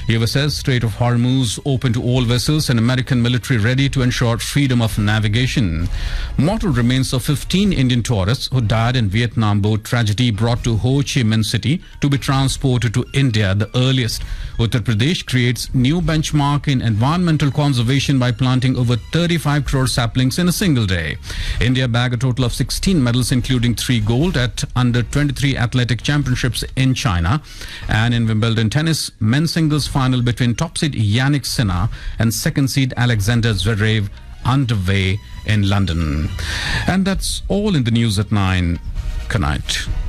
USS Strait of Hormuz open to all vessels and American military ready to ensure freedom of navigation. Mortal remains of 15 Indian tourists who died in Vietnam boat tragedy brought to Ho Chi Minh City to be transported to India the earliest. Uttar Pradesh creates new benchmark in environmental conservation by planting over 35 crore saplings in a single day. India bagged a total of 16 medals including 3 gold at under 23 athletic championships in China. And in Wimbledon tennis, men's singles final between top seed Yannick Sinner and second seed Alexander Zverev underway in London. And that's all in the news at 9. Good night.